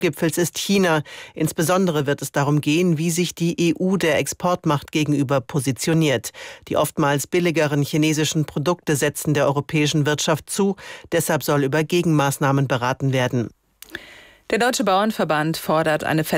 Gipfels ist China. Insbesondere wird es darum gehen, wie sich die EU der Exportmacht gegenüber positioniert. Die oftmals billigeren chinesischen Produkte setzen der europäischen Wirtschaft zu. Deshalb soll über Gegenmaßnahmen beraten werden. Der Deutsche Bauernverband fordert eine